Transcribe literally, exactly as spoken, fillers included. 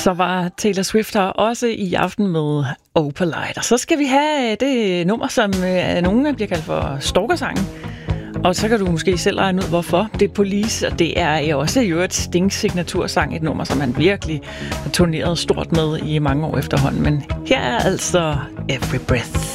Så var Taylor Swift her også i aften med Opalite. Og så skal vi have det nummer, som nogen bliver kaldt for stalkersangen. Og så kan du måske selv regne ud, hvorfor. Det er Police, og det er også jo et Stings signatursang, et nummer, som han virkelig har turneret stort med i mange år efterhånden. Men her er altså Every Breath.